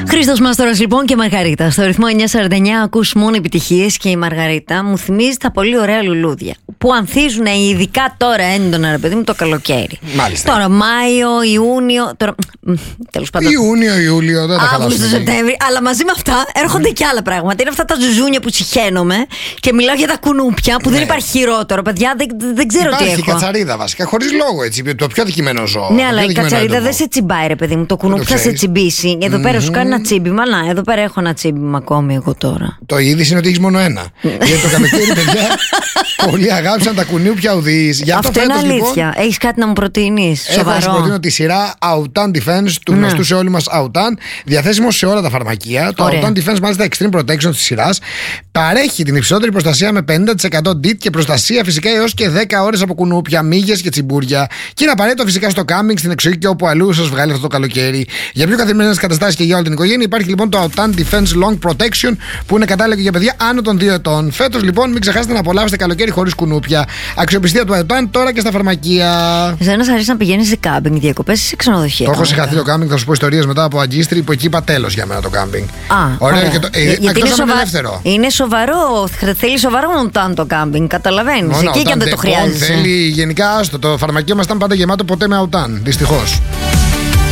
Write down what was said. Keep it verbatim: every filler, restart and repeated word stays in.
Χρήστος Μάστορας λοιπόν και Μαργαρίτα. Στο ρυθμό εννιακόσια σαράντα εννιά ακούς μόνο επιτυχίες και η Μαργαρίτα μου θυμίζει τα πολύ ωραία λουλούδια που ανθίζουν ειδικά τώρα έντονα, ρε παιδί μου, το καλοκαίρι. Μάλιστα. Τώρα Μάιο, Ιούνιο. Τώρα... Τέλος πάντων. Ιούνιο, Ιούλιο, δεν θα χαλάσουμε. Αύγουστο, Σεπτέμβρη. Αλλά μαζί με αυτά έρχονται και άλλα πράγματα. Είναι αυτά τα ζουζούνια που συχαίνομαι και μιλάω για τα κουνούπια που ναι. δεν υπάρχει χειρότερο, παιδιά. Δεν, δεν ξέρω υπάρχει τι έχω. Υπάρχει κατσαρίδα βασικά, χωρίς λόγο έτσι. Το πιο δικημένο ζώο. Ναι, αλλά η κατσαρίδα δεν σε τσιμπάει, ρε παιδί μου. Το κουνούπι θα σε τσιμπήσει. Εδώ mm-hmm. πέρα σου κάνει ένα τσίμπημα. Να, εδώ πέρα έχω ένα τσίμπημα ακόμη εγώ τώρα. Το είδηση είναι ότι έχει μόνο ένα. Γιατί το καλοκαίρι, παιδιά, πολλοί αγάπησαν τα κουνούπια ουδείς. Αυτό είναι αλήθεια. Λοιπόν, έχεις κάτι να μου προτείνεις? Σοβαρό. Θα σου προτείνω τη σειρά Autan Defense του ναι. γνωστού σε όλοι μας Autan. Διαθέσιμο σε όλα τα φαρμακεία. Το Autan Defense, μάλιστα Extreme Protection της σειράς, παρέχει την υψηλότερη προστασία με πενήντα τοις εκατό ντιτ και προστασία φυσικά έως και δέκα ώρες από κουνούπια, μύγες και τσιμπούρια. Και είναι απαραίτητο φυσικά στο κάμπινγκ, στην εξοχή και όπου αλλού σας βγάλει αυτό το καλοκαίρι. Για πιο καθημερινές καταστάσεις και για όλη την οικογένεια υπάρχει λοιπόν το Autan Defense Long Protection που είναι κατάλληλο και για παιδιά άνω των δύο ετών. Φέτος λοιπόν μην ξεχάσετε να απολαύσετε καλοκαίρι χωρίς κουνούπια. Αξιοπιστία του Autan τώρα και στα φαρμακεία. Εσένα σ' αρέσει να πηγαίνεις σε κάμπινγκ, διακοπές ή σε ξενοδοχεία? Το έχω συγχαθεί το κάμπινγκ, θα σου πω ιστορίες μετά από Αγκίστρι που εκεί είπα τέλος για μένα το κάμπινγκ. Α, ωραία. ωραία. Και το, ε, γιατί είναι, σοβα... ελεύθερο. είναι σοβαρό, θέλει σοβαρό Autan το κάμπινγκ, καταλαβαίνεις. Εκεί και αν δεν το χρειάζεσαι. Θέλει γενικά, άστο, το φαρμακείο μας ήταν πάντα γεμάτο ποτέ με Autan, δυστυχώς.